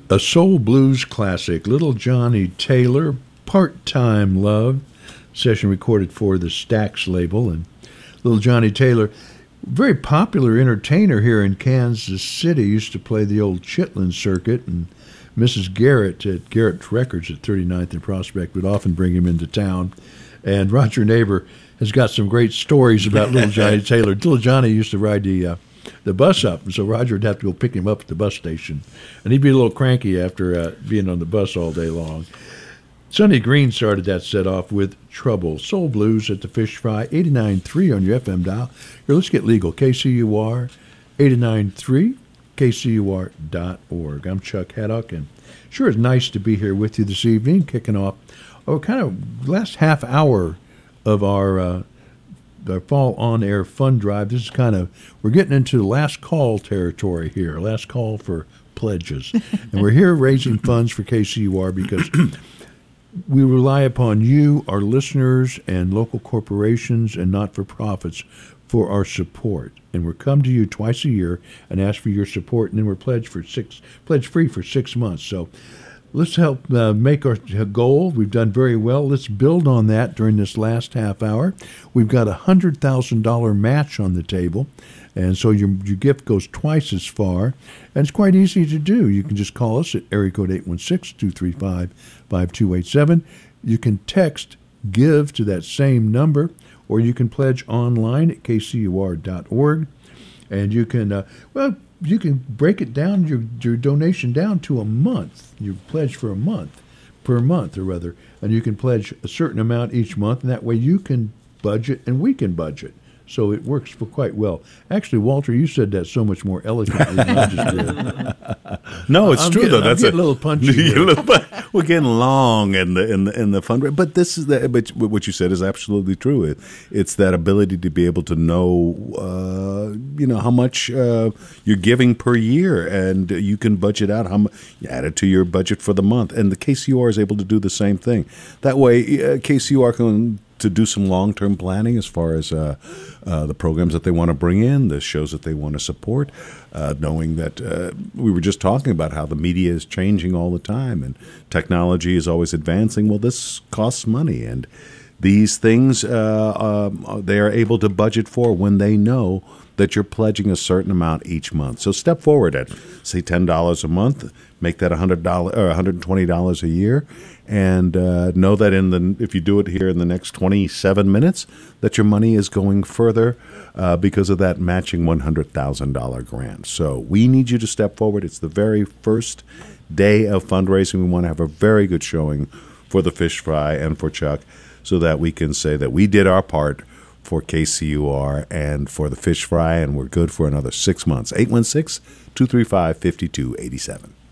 A soul blues classic, Little Johnny Taylor, Part-Time Love, session recorded for the Stax label. And Little Johnny Taylor, very popular entertainer here in Kansas City, used to play the old Chitlin circuit, and Mrs. Garrett at Garrett Records at 39th and Prospect would often bring him into town. And Roger Neighbor has got some great stories about Little Johnny Taylor. Little Johnny used to ride the bus up, and so Roger would have to go pick him up at the bus station. And he'd be a little cranky after being on the bus all day long. Sonny Green started that set off with Trouble. Soul Blues at the Fish Fry, 89.3 on your FM dial. Here, let's get legal. KCUR, 89.3, KCUR.org. I'm Chuck Haddock, and sure it's nice to be here with you this evening, kicking off kind of last half hour of our fall on-air fund drive. This is we're getting into last call territory here, last call for pledges. And we're here raising funds for KCUR because we rely upon you, our listeners, and local corporations and not-for-profits for our support. And we're come to you twice a year and ask for your support, and then we're pledge free for 6 months. So let's help make our goal. We've done very well. Let's build on that during this last half hour. We've got a $100,000 match on the table, and so your gift goes twice as far. And it's quite easy to do. You can just call us at area code 816-235-5287. You can text GIVE to that same number, or you can pledge online at kcur.org. And you can, you can break it down, your donation down to a month. You pledge for a month, per month, or rather, and you can pledge a certain amount each month, and that way you can budget and we can budget. So it works for quite well. Actually, Walter, you said that so much more eloquently than I just did. No, it's true though. That's a little punchy. We're getting long in the fundraiser, but this is but what you said is absolutely true. It's that ability to be able to know, how much you're giving per year, and you can budget out how much. You add it to your budget for the month, and the KCUR is able to do the same thing. That way, KCUR can to do some long-term planning as far as the programs that they want to bring in, the shows that they want to support, knowing that we were just talking about how the media is changing all the time and technology is always advancing. Well, this costs money, and these things they are able to budget for when they know that you're pledging a certain amount each month. So step forward at, say, $10 a month, make that $100 or $120 a year, and know that if you do it here in the next 27 minutes, that your money is going further because of that matching $100,000 grant. So we need you to step forward. It's the very first day of fundraising. We want to have a very good showing for the Fish Fry and for Chuck, so that we can say that we did our part for KCUR and for the Fish Fry, and we're good for another 6 months. 816-235-5287.